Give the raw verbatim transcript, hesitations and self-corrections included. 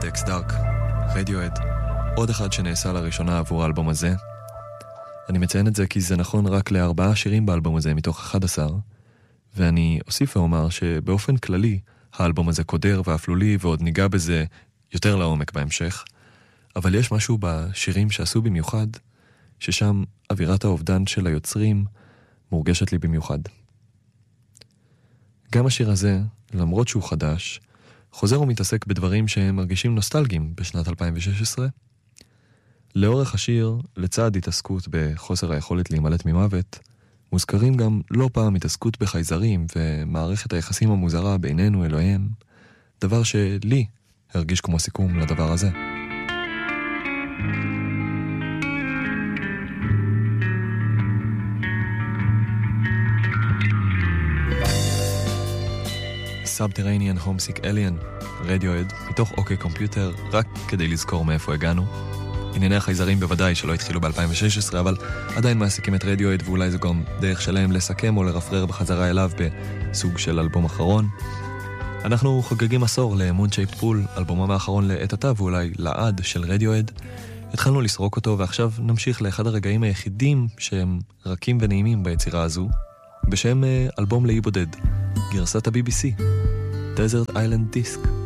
Index Dark, Radiohead, עוד אחד שנעשה לראשונה עבור האלבום הזה. אני מציין את זה כי זה נכון רק לארבעה שירים באלבום הזה מתוך אחד עשר, ואני אוסיף ואומר שבאופן כללי האלבום הזה קודר ואפלולי, ועוד ניגע בזה יותר לעומק בהמשך, אבל יש משהו בשירים שעשו במיוחד, ששם אווירת האובדן של היוצרים מורגשת לי במיוחד. גם השיר הזה, למרות שהוא חדש, חוזר ומתעסק בדברים שהם מרגישים נוסטלגיים בשנת אלפיים ושש עשרה. לאורך השיר, לצד התעסקות בחוסר היכולת להימלט ממוות, מוזכרים גם לא פעם התעסקות בחייזרים ומערכת היחסים המוזרה בינינו אלוהים, דבר שלי הרגיש כמו סיכום לדבר הזה. Subterranean Homesick Alien, Radiohead, מתוך אוקיי קומפיוטר, רק כדי לזכור מאיפה הגענו. ענייני החייזרים בוודאי שלא התחילו ב-אלפיים ושש עשרה, אבל עדיין מעסיקים את רדיואד, ואולי זה גם דרך שלהם לסכם או לרפרר בחזרה אליו בסוג של אלבום אחרון. אנחנו חוגגים עשור ל-Moon Shaped Pool, אלבומם האחרון לעת עתה ואולי לעד של רדיואד. התחלנו לסרוק אותו, ועכשיו נמשיך לאחד הרגעים היחידים שהם רכים ונעימים ביצירה הזו, בשם אלבום לאי בודד, גרסת ה-בי בי סי, Desert Island Disc.